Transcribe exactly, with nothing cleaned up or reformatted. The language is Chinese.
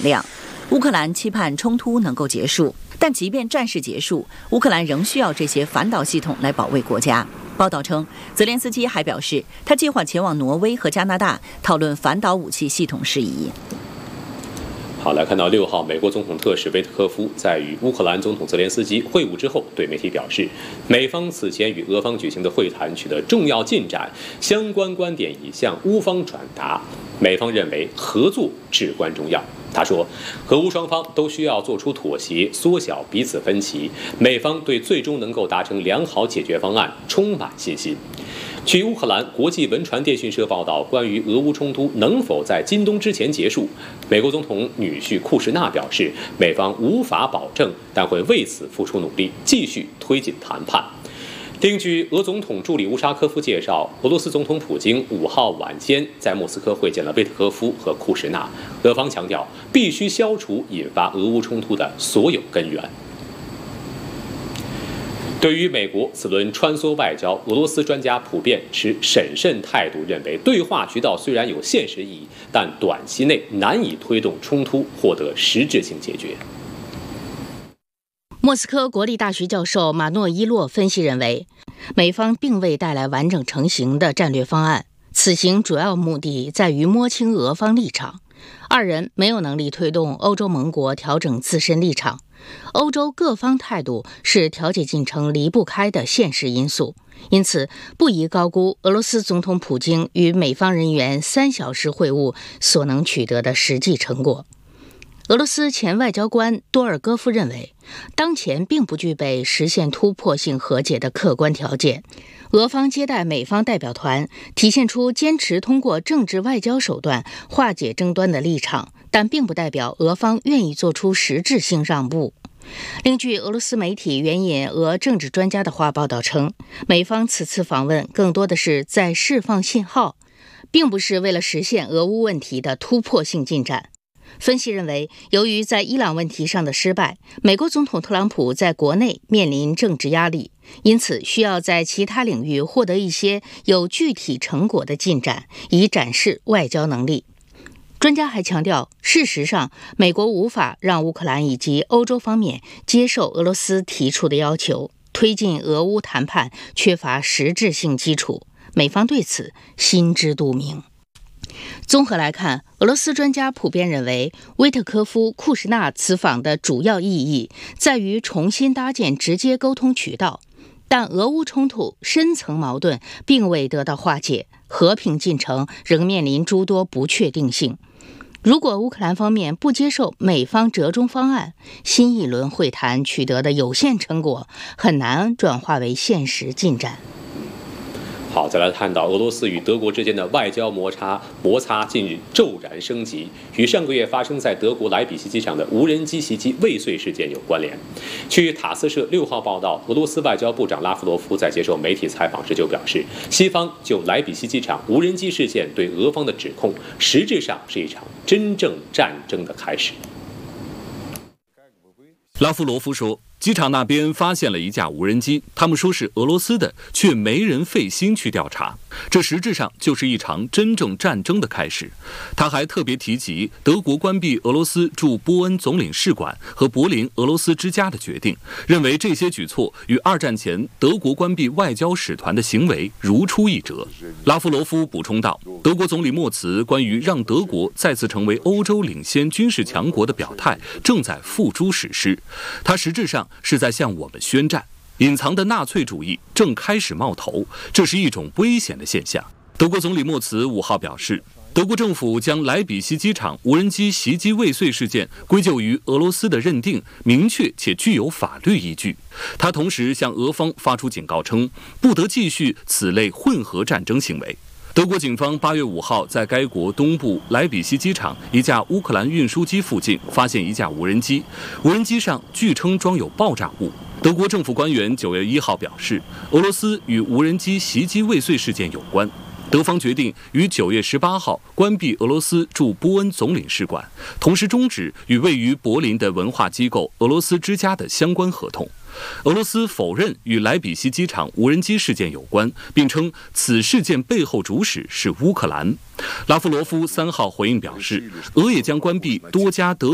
量。乌克兰期盼冲突能够结束，但即便战事结束，乌克兰仍需要这些反导系统来保卫国家。报道称，泽连斯基还表示，他计划前往挪威和加拿大讨论反导武器系统事宜。 好，来看到六号，美国总统特使维特科夫在与乌克兰总统泽连斯基会晤之后，对媒体表示，美方此前与俄方举行的会谈取得重要进展，相关观点已向乌方转达，美方认为合作至关重要。他说，俄乌双方都需要做出妥协，缩小彼此分歧，美方对最终能够达成良好解决方案充满信心。据乌克兰国际文传电讯社报道，关于俄乌冲突能否在今冬之前结束，美国总统女婿库什纳表示，美方无法保证，但会为此付出努力，继续推进谈判。另据俄总统助理乌沙科夫介绍，俄罗斯总统普京五号晚间在莫斯科会见了维特科夫和库什纳，俄方强调必须消除引发俄乌冲突的所有根源。对于美国此轮穿梭外交，俄罗斯专家普遍持审慎态度，认为对话渠道虽然有现实意义，但短期内难以推动冲突获得实质性解决。 莫斯科国立大学教授马诺伊洛分析认为，美方并未带来完整成型的战略方案，此行主要目的在于摸清俄方立场。二人没有能力推动欧洲盟国调整自身立场，欧洲各方态度是调解进程离不开的现实因素，因此不宜高估俄罗斯总统普京与美方人员三小时会晤所能取得的实际成果。俄罗斯前外交官多尔戈夫认为，当前并不具备实现突破性和解的客观条件。俄方接待美方代表团，体现出坚持通过政治外交手段化解争端的立场，但并不代表俄方愿意做出实质性让步。另据俄罗斯媒体援引俄政治专家的话报道称，美方此次访问更多的是在释放信号，并不是为了实现俄乌问题的突破性进展。分析认为，由于在伊朗问题上的失败，美国总统特朗普在国内面临政治压力，因此需要在其他领域获得一些有具体成果的进展，以展示外交能力。专家还强调，事实上，美国无法让乌克兰以及欧洲方面接受俄罗斯提出的要求，推进俄乌谈判缺乏实质性基础，美方对此心知肚明。综合来看，俄罗斯专家普遍认为，维特科夫、库什纳此访的主要意义在于重新搭建直接沟通渠道，但俄乌冲突深层矛盾并未得到化解，和平进程仍面临诸多不确定性。如果乌克兰方面不接受美方折中方案，新一轮会谈取得的有限成果很难转化为现实进展。 好，再来看到俄罗斯与德国之间的外交摩擦摩擦近日骤然升级，与上个月发生在德国莱比锡机场的无人机袭击未遂事件有关联。据塔斯社六号报道，俄罗斯外交部长拉夫罗夫在接受媒体采访时就表示，西方就莱比锡机场无人机事件对俄方的指控，实质上是一场真正战争的开始。 拉夫罗夫说，机场那边发现了一架无人机，他们说是俄罗斯的，却没人费心去调查，这实质上就是一场真正战争的开始。他还特别提及德国关闭俄罗斯驻波恩总领事馆和柏林俄罗斯之家的决定，认为这些举措与二战前德国关闭外交使团的行为如出一辙。拉夫罗夫补充道，德国总理默茨关于让德国再次成为欧洲领先军事强国的表态正在付诸实施，他实质上是在向我们宣战，隐藏的纳粹主义正开始冒头，这是一种危险的现象。德国总理默茨五号表示，德国政府将莱比锡机场无人机袭击未遂事件归咎于俄罗斯的认定明确且具有法律依据。他同时向俄方发出警告称，不得继续此类混合战争行为。德国警方八月五号在该国东部莱比锡机场一架乌克兰运输机附近发现一架无人机，无人机上据称装有爆炸物。德国政府官员九月一号表示，俄罗斯与无人机袭击未遂事件有关。德方决定于九月十八号关闭俄罗斯驻波恩总领事馆，同时终止与位于柏林的文化机构俄罗斯之家的相关合同。俄罗斯否认与莱比锡机场无人机事件有关，并称此事件背后主使是乌克兰。拉夫罗夫三号回应表示，俄也将关闭多家德